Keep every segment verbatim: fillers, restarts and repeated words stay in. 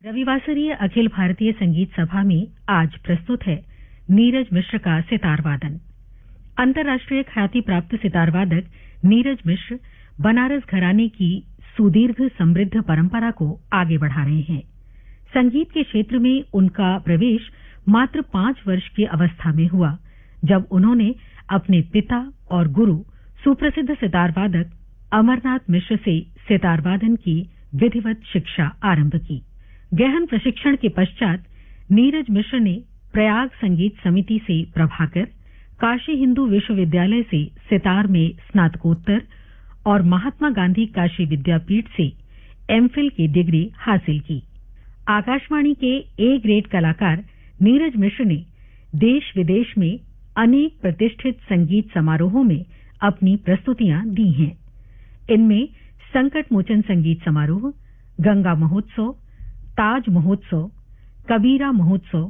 रविवासरीय अखिल भारतीय संगीत सभा में आज प्रस्तुत है नीरज मिश्र का सितार वादन। अंतर्राष्ट्रीय ख्याति प्राप्त सितार वादक नीरज मिश्र बनारस घराने की सुदीर्घ समृद्ध परंपरा को आगे बढ़ा रहे हैं। संगीत के क्षेत्र में उनका प्रवेश मात्र पांच वर्ष की अवस्था में हुआ, जब उन्होंने अपने पिता और गुरु सुप्रसिद्ध सितार वादक अमरनाथ मिश्र से सितार वादन की विधिवत शिक्षा आरंभ की। गहन प्रशिक्षण के पश्चात नीरज मिश्र ने प्रयाग संगीत समिति से प्रभाकर, काशी हिंदू विश्वविद्यालय से सितार में स्नातकोत्तर और महात्मा गांधी काशी विद्यापीठ से एमफिल की डिग्री हासिल की। आकाशवाणी के ए ग्रेड कलाकार नीरज मिश्र ने देश विदेश में अनेक प्रतिष्ठित संगीत समारोहों में अपनी प्रस्तुतियां दी हैं। इनमें संकट मोचन संगीत समारोह, गंगा महोत्सव, ताज महोत्सव, कबीरा महोत्सव,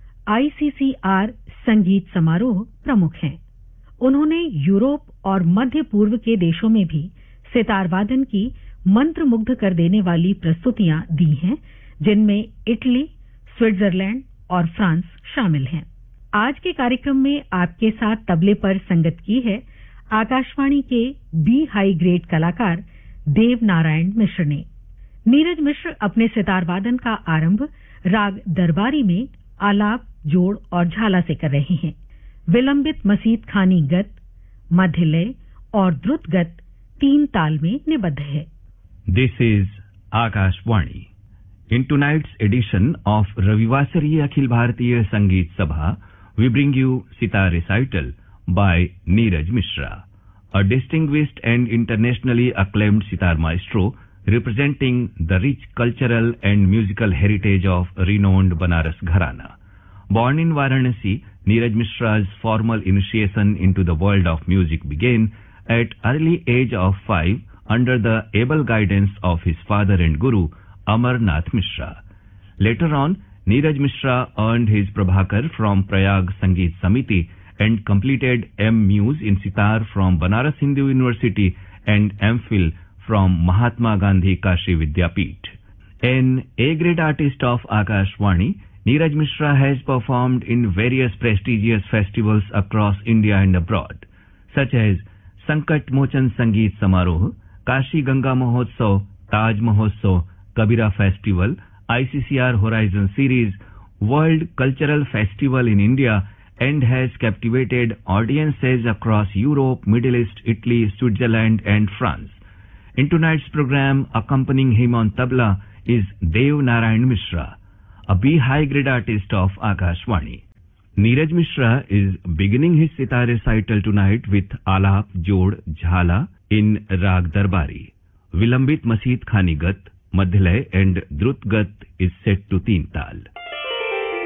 आईसीसीआर संगीत समारोह प्रमुख हैं। उन्होंने यूरोप और मध्य पूर्व के देशों में भी सितार वादन की मंत्रमुग्ध कर देने वाली प्रस्तुतियां दी हैं, जिनमें इटली, स्विट्जरलैंड और फ्रांस शामिल हैं। आज के कार्यक्रम में आपके साथ तबले पर संगत की है आकाशवाणी के बी हाई ग्रेड कलाकार देव नारायण मिश्र ने। नीरज मिश्र अपने सितार वादन का आरंभ राग दरबारी में आलाप, जोड़ और झाला से कर रहे हैं। विलंबित मसीद खानी गत, मध्य लय और द्रुत गत तीन ताल में निबद्ध है। This is Akashvani. In tonight's edition of Ravivasariya Akhil Bharatiya Sangeet Sabha, we bring you sitar recital by Neeraj Mishra, a distinguished and internationally acclaimed sitar maestro representing the rich cultural and musical heritage of renowned Banaras Gharana. Born in Varanasi, Neeraj Mishra's formal initiation into the world of music began at early age of five under the able guidance of his father and guru, Amarnath Mishra. Later on, Neeraj Mishra earned his Prabhakar from Prayag Sangeet Samiti and completed M Mus in Sitar from Banaras Hindu University and MPhil from Mahatma Gandhi Kashi Vidyapeeth. An A-grade artist of Akashvani, Neeraj Mishra has performed in various prestigious festivals across India and abroad, such as Sankat Mochan Sangeet Samaroh, Kashi Ganga Mahotsav, Taj Mahotsav, Kabira Festival, I C C R Horizon Series, World Cultural Festival in India, and has captivated audiences across Europe, Middle East, Italy, Switzerland, and France. In tonight's program, accompanying him on tabla is Dev Narayan Mishra, a B high grade artist of Akashvani. Neeraj Mishra is beginning his sitar recital tonight with Alap, Jod, Jhala in Rag Darbari. Vilambit Masid Khani Gat, Madhyalay and Drut Gat is set to Teen Tal.